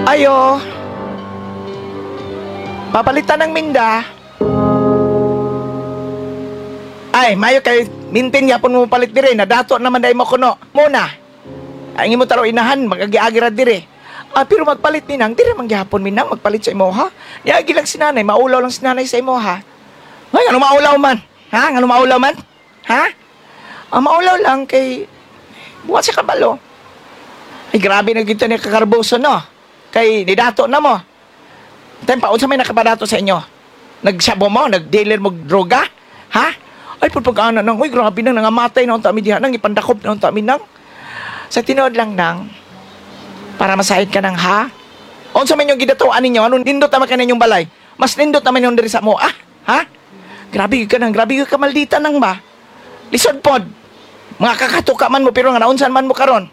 Ayo. Papalitan ng minda. Ay, mayo kay mintin yapon mo palit dire na dato naman dai mo kuno. Muna. Ay mo taro inahan magagi-agi ra dire. Pero magpalit minang dire man gyapon minang magpalit sa imo ha. Yagi lang si nanay, maulaw lang si nanay sa imo ha. Ay, ano maulaw man? Ha? Ano maulaw man? Ha? Maulaw lang kay buwan sa kabalo. Ay, grabe na kita ni kakarboso, no? Kay nidato na mo. Tempa, unsa may nakapadato sa inyo? Nagsabo mo? Nag-dealer mo droga? Ha? Ay, pagpagkaanan nang, uy, grabe nang nangamatay na unta mi diha nang ipandakop na unta mi nang. Sa tinood lang nang, para masahid ka nang, ha? Unsa man yung gidatuan ninyo? Anong nindot naman ka ninyong balay? Mas nindot naman yung diri sa mo, ah? Ha? Grabe ka nang, grabe ka maldita nang ba? Lisod pod. Mga kakatuka man mo, pero nga naunsan man mo karon.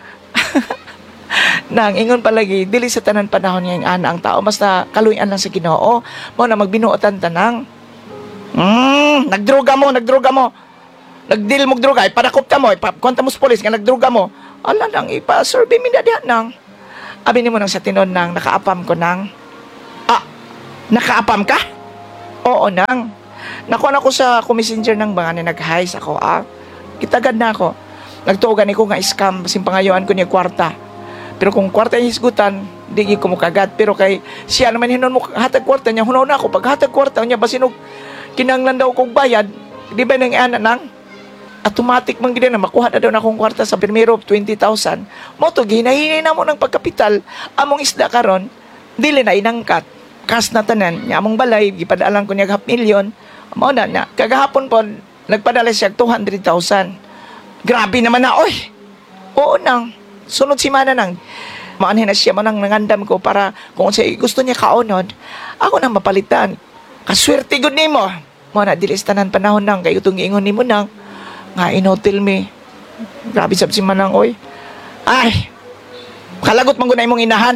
Nang ingon palagi dili sa tanan panahon nga ana ang tao basta kaluyan lang sa Ginoo mo na magbinuotan tanang. Nagdruga mo. Nagdil mo droga ipadakop ta mo ipakunta mo sa pulis nga nagdruga mo. Ala nang ipa-survey mi na diha nang. Abi nimo nang sa tinon nang nakaapam ko nang. Nakaapam ka? Oo nang. Nakuha na ko sa messenger ng mga na nag-hi sa ako Kitagad na ako. Nagtuogan ko nga scam basin pangayuan ko niya kwarta. Pero kung kwarta niya hisgutan, di ko mo kagad. Pero kay siya naman hinon mo hatag kwarta niya, hunaw na ako. Pag hatag kwarta niya, basinog kinanglan daw kong bayad, di ba nang ana nang? Automatic man gid na makuha na daw na akong kwarta sa primero 20,000. Mo to gihinahinay na mo ng pagkapital, among isda karon, dili na inangkat. Kas na tanan, nya among balay gipadalan ko niya 500,000. Mao na kagahapon po nagpadala siya 200,000. Grabe naman na, oy. Oo nang. Sunod si mana nang. Maanhin na siya manang nangandam ko para kung siya gusto niya kaunod, ako nang mapalitan. Kaswerte gud nimo. Mo na dilis tanan panahon nang kay utong giingon nimo nang nga inotel me. Grabe sab si manang oy. Ay. Kalagot man gud na imong inahan.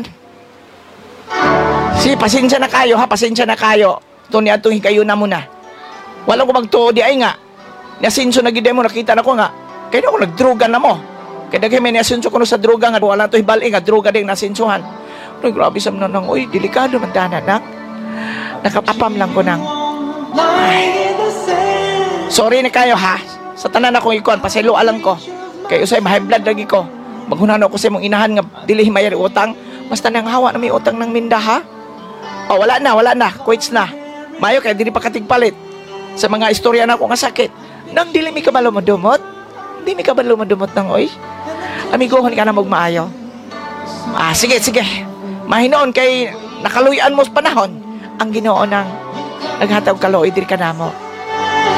Si pasensya na kayo ha, pasensya na kayo. Tuni atong hikayo na muna. Wala ko magtuo di ay nga. Nasinso na gid mo nakita na ko nga. Kay ako nagdruga na mo. Kaya dagay may nasinso ko sa droga nga wala to hibali nga droga ding nasinsuhan. Ay, grabe sa mga nang, uy, delikado man dana nang. Nakapapam lang ko nang. Ay. Sorry na kayo ha. Sa tanan akong ikuan, paselo alam ko. Kaya usay ma-high blood lagi ko. Maghunan ako sa imong inahan nga dili himayar utang. Basta nang hawa na may utang ng minda ha. Wala na. Quits na. Mayo kaya dili pa katigpalit. Sa mga istorya na ako nga sakit. Nang dili mi kabalo madumot. Di mi kabalo madumot nang oy. Amigohon ka na magmaayo. Sige. Mahinoon kay nakaluyan mo sa panahon. Ang Ginoo nang naghatag kaloy diri ka namo.